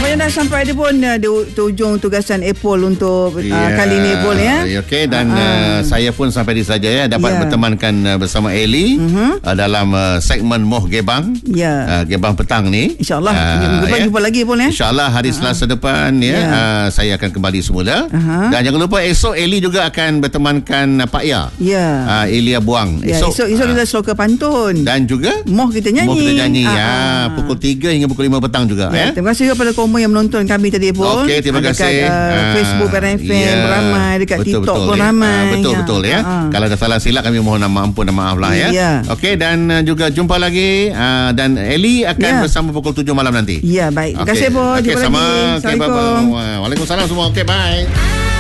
Nampaknya dah sampai ada pun di ujung tugasan Apple untuk kali ni Apple ya. Okey, dan saya pun sampai di saja ya dapat bertemankan bersama Eli dalam segmen Moh Gebang. Gebang petang ni. InsyaAllah jumpa lagi pun ya. InsyaAllah hari Selasa depan saya akan kembali semula. Dan jangan lupa esok Eli juga akan bertemankan Pak Ya. Elia Buang. Esok kita soka pantun. Dan juga Moh kita nyanyi. Pukul 3 hingga pukul 5 petang juga Terima kasih kepada kamu yang menonton kami tadi pun. Okey, terima kasih. Dekat Facebook RFM ramai, dekat TikTok pun ramai. Betul ya. Kalau ada salah silap kami mohon ampun dan maaf lah ya. Okey, dan juga jumpa lagi dan Eli akan bersama pukul 7 malam nanti. Ya, baik. Terima kasih pun. Okey, jumpa sama. lagi. Assalamualaikum. Waalaikumsalam semua. Okey, bye.